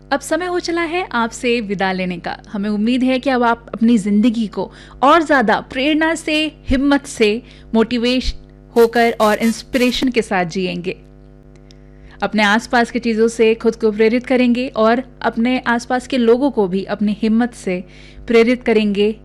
अब समय हो चला है आपसे विदा लेने का। हमें उम्मीद है कि अब आप अपनी ज़िंदगी को और ज़्यादा प्रेरणा से, हिम्मत से, मोटिवेट होकर और इंस्पिरेशन के साथ जिएंगे। अपने आसपास की चीज़ों से खुद को प्रेरित करेंगे और अपने आसपास के लोगों को भी अपनी हिम्मत से प्रेरित करेंगे